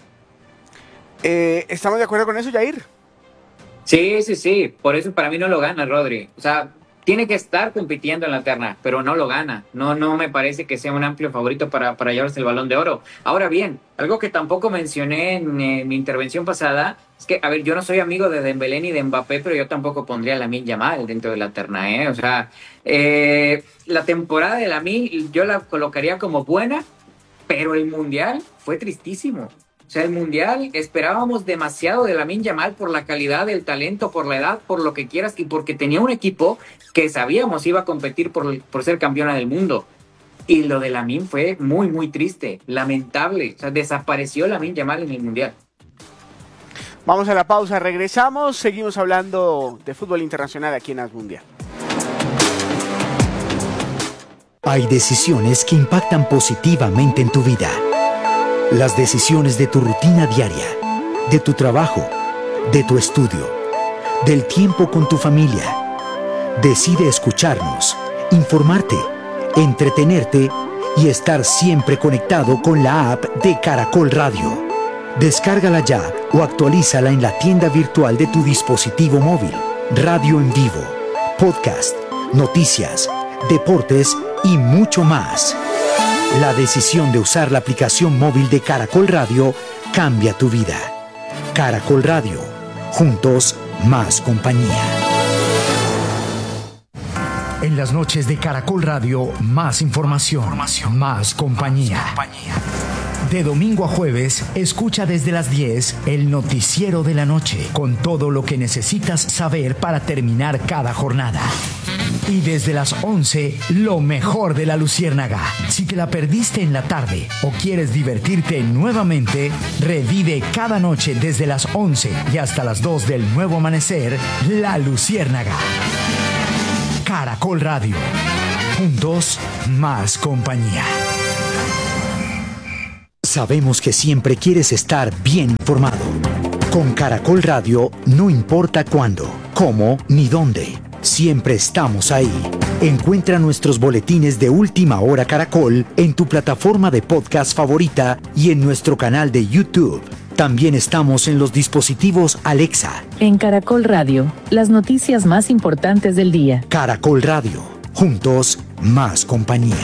Eh, ¿Estamos de acuerdo con eso, Jair? Sí, sí, sí. Por eso para mí no lo gana Rodri. O sea, tiene que estar compitiendo en la terna, pero no lo gana. No, no me parece que sea un amplio favorito para, para llevarse el Balón de Oro. Ahora bien, algo que tampoco mencioné en eh, mi intervención pasada es que, a ver, yo no soy amigo de Dembélé ni de Mbappé, pero yo tampoco pondría a Lamine Yamal dentro de la terna, ¿eh? O sea, eh, la temporada de Lamine yo la colocaría como buena, pero el Mundial fue tristísimo. O sea, el Mundial esperábamos demasiado de Lamine Yamal por la calidad del talento, por la edad, por lo que quieras y porque tenía un equipo que sabíamos iba a competir por, por ser campeona del mundo. Y lo de Lamine fue muy, muy triste, lamentable. O sea, desapareció Lamine Yamal en el Mundial. Vamos a la pausa, regresamos, seguimos hablando de fútbol internacional aquí en As Mundial. Hay decisiones que impactan positivamente en tu vida. Las decisiones de tu rutina diaria, de tu trabajo, de tu estudio, del tiempo con tu familia. Decide escucharnos, informarte, entretenerte y estar siempre conectado con la app de Caracol Radio. Descárgala ya o actualízala en la tienda virtual de tu dispositivo móvil. Radio en vivo, podcast, noticias, deportes y mucho más. La decisión de usar la aplicación móvil de Caracol Radio cambia tu vida. Caracol Radio, juntos más compañía. En las noches de Caracol Radio, más información, información más compañía. Más compañía. De domingo a jueves, escucha desde las diez el noticiero de la noche, con todo lo que necesitas saber para terminar cada jornada. Y desde las once, lo mejor de la Luciérnaga. Si te la perdiste en la tarde o quieres divertirte nuevamente, revive cada noche desde las once y hasta las dos del nuevo amanecer, La Luciérnaga. Caracol Radio. Juntos, más compañía. Sabemos que siempre quieres estar bien informado. Con Caracol Radio, no importa cuándo, cómo ni dónde. Siempre estamos ahí. Encuentra nuestros boletines de Última Hora Caracol en tu plataforma de podcast favorita y en nuestro canal de YouTube. También estamos en los dispositivos Alexa. En Caracol Radio, las noticias más importantes del día. Caracol Radio, juntos, más compañía.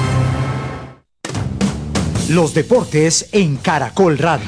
Los deportes en Caracol Radio.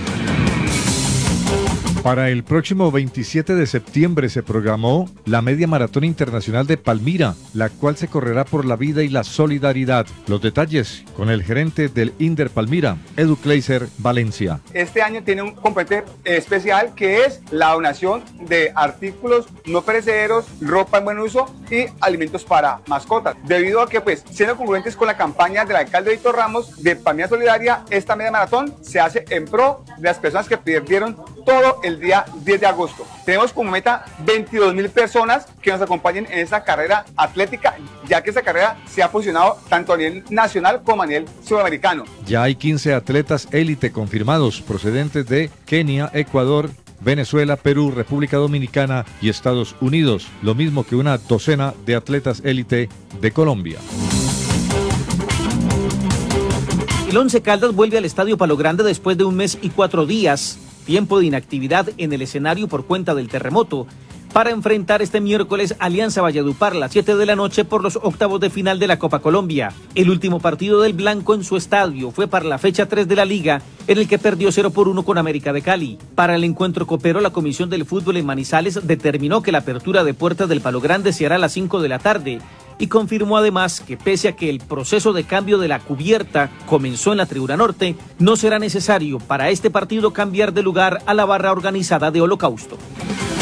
Para el próximo veintisiete de septiembre se programó la Media Maratón Internacional de Palmira, la cual se correrá por la vida y la solidaridad. Los detalles con el gerente del Inder Palmira, Edu Kleiser Valencia. Este año tiene un componente especial que es la donación de artículos no perecederos, ropa en buen uso y alimentos para mascotas. Debido a que, pues, siendo congruentes con la campaña del alcalde Víctor Ramos de Palmira Solidaria, esta media maratón se hace en pro de las personas que perdieron todo el día diez de agosto. Tenemos como meta veintidós mil personas que nos acompañen en esta carrera atlética, ya que esta carrera se ha posicionado tanto a nivel nacional como a nivel sudamericano. Ya hay quince atletas élite confirmados procedentes de Kenia, Ecuador, Venezuela, Perú, República Dominicana y Estados Unidos, lo mismo que una docena de atletas élite de Colombia. El Once Caldas vuelve al Estadio Palo Grande después de un mes y cuatro días, tiempo de inactividad en el escenario por cuenta del terremoto, para enfrentar este miércoles Alianza Valledupar a las siete de la noche por los octavos de final de la Copa Colombia. El último partido del Blanco en su estadio fue para la fecha tres de la Liga, en el que perdió cero por uno con América de Cali. Para el encuentro copero, la Comisión del Fútbol en Manizales determinó que la apertura de puertas del Palo Grande se hará a las cinco de la tarde, y confirmó además que pese a que el proceso de cambio de la cubierta comenzó en la tribuna norte, no será necesario para este partido cambiar de lugar a la barra organizada de Holocausto.